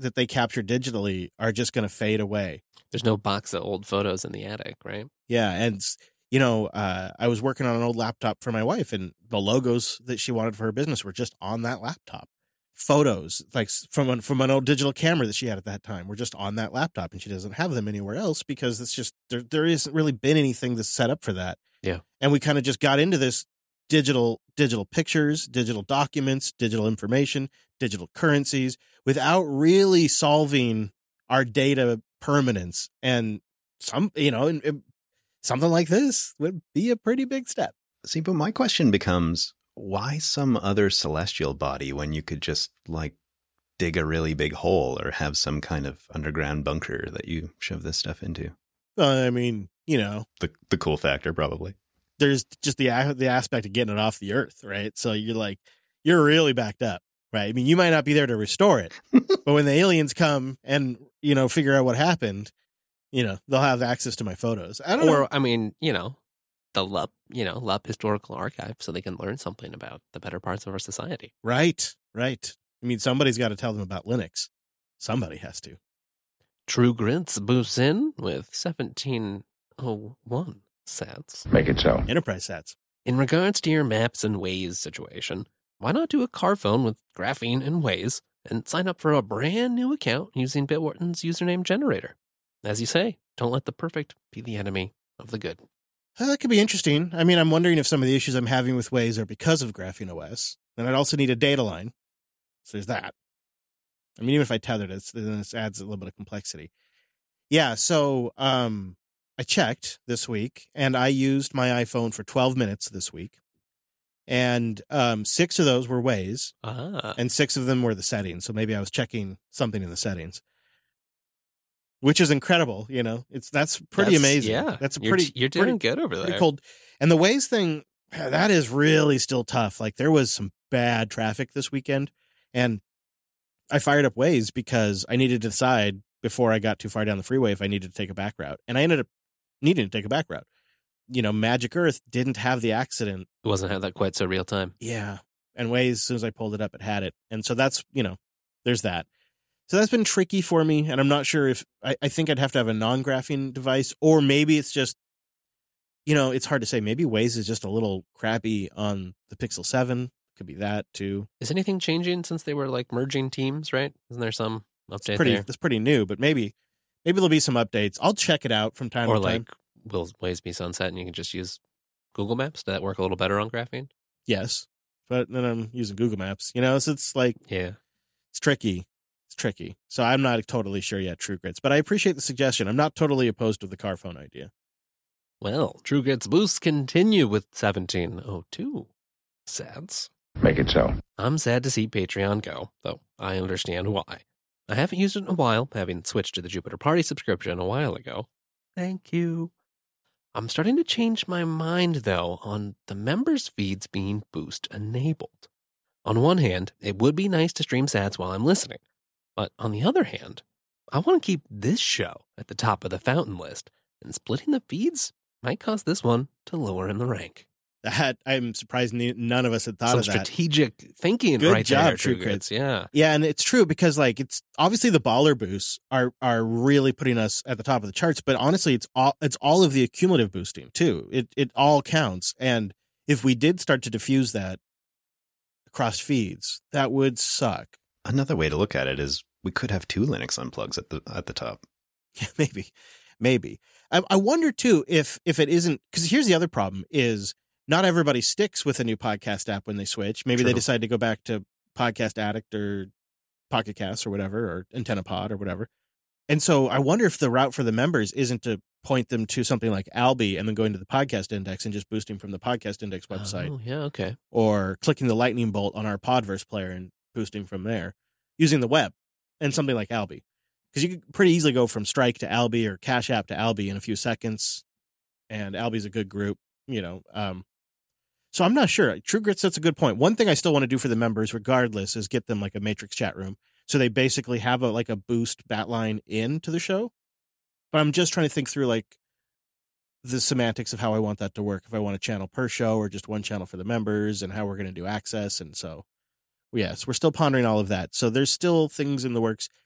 that they capture digitally are just going to fade away. There's no box of old photos in the attic, right? Yeah. And, I was working on an old laptop for my wife, and the logos that she wanted for her business were just on that laptop. Photos like from an old digital camera that she had at that time were just on that laptop, and she doesn't have them anywhere else because it's just there isn't really been anything that's set up for that. Yeah. And we kind of just got into this digital pictures, digital documents, digital information, digital currencies without really solving our data permanence. And something like this would be a pretty big step. See, but my question becomes, why some other celestial body when you could just dig a really big hole or have some kind of underground bunker that you shove this stuff into? I mean, the cool factor probably. There's just the aspect of getting it off the earth, right? So you're really backed up, right? I mean, you might not be there to restore it, but when the aliens come and, figure out what happened, they'll have access to my photos. I don't know. I mean, the LUP Historical Archive, so they can learn something about the better parts of our society. Right. I mean, somebody's got to tell them about Linux. Somebody has to. True Grits boosts in with 1701 sats. Make it so. Enterprise sats. In regards to your Maps and Waze situation, why not do a car phone with Graphene and Waze and sign up for a brand new account using Bitwarden's username generator? As you say, don't let the perfect be the enemy of the good. That could be interesting. I mean, I'm wondering if some of the issues I'm having with Waze are because of Graphene OS. And I'd also need a data line. So there's that. I mean, even if I tethered it, then this adds a little bit of complexity. Yeah, so I checked this week, and I used my iPhone for 12 minutes this week. And 6 of those were Waze, and 6 of them were the settings. So maybe I was checking something in the settings, which is incredible. That's pretty amazing. Yeah, you're doing good over there. Pretty cold. And the Waze thing, that is really still tough. Like, there was some bad traffic this weekend, and I fired up Waze because I needed to decide before I got too far down the freeway if I needed to take a back route. And I ended up needing to take a back route. Magic Earth didn't have the accident. It wasn't that quite so real time. Yeah. And Waze, as soon as I pulled it up, it had it. And so that's, there's that. So that's been tricky for me. And I'm not sure if I think I'd have to have a non-graphene device, or maybe it's just, it's hard to say. Maybe Waze is just a little crappy on the Pixel 7. Could be that too. Is anything changing since they were merging teams, right? Isn't there some update there? It's pretty new, but maybe there'll be some updates. I'll check it out from time to time. Will Waze be sunset and you can just use Google Maps? Does that work a little better on Graphene? Yes, but then I'm using Google Maps. So it's it's tricky. It's tricky. So I'm not totally sure yet, True Grits, but I appreciate the suggestion. I'm not totally opposed to the car phone idea. Well, True Grits boosts continue with 1702 sats. Make it so. I'm sad to see Patreon go, though I understand why. I haven't used it in a while, having switched to the Jupiter Party subscription a while ago. Thank you. I'm starting to change my mind, though, on the members' feeds being boost enabled. On one hand, it would be nice to stream sats while I'm listening. But on the other hand, I want to keep this show at the top of the fountain list, and splitting the feeds might cause this one to lower in the rank. That I'm surprised none of us had thought of that. Strategic thinking. Good right job, there, True Grits. Yeah, and it's true because it's obviously the baller boosts are really putting us at the top of the charts, but honestly, it's all of the accumulative boosting too. It all counts, and if we did start to diffuse that across feeds, that would suck. Another way to look at it is we could have 2 Linux unplugs at the top. Yeah, maybe. I wonder too if it isn't, because here's the other problem is, not everybody sticks with a new podcast app when they switch. Maybe they decide to go back to Podcast Addict or Pocket Cast or whatever, or Antenna Pod or whatever. And so I wonder if the route for the members isn't to point them to something like Alby and then going to the Podcast Index and just boosting from the Podcast Index website. Oh, yeah, okay. Or clicking the lightning bolt on our Podverse player and boosting from there using the web and something like Alby. Because you could pretty easily go from Strike to Alby or Cash App to Alby in a few seconds. And Alby's a good group, So I'm not sure. True Grits, that's a good point. One thing I still want to do for the members, regardless, is get them like a Matrix chat room. So they basically have a boost bat line into the show. But I'm just trying to think through the semantics of how I want that to work. If I want a channel per show or just one channel for the members and how we're going to do access. And so, yes, we're still pondering all of that. So there's still things in the works.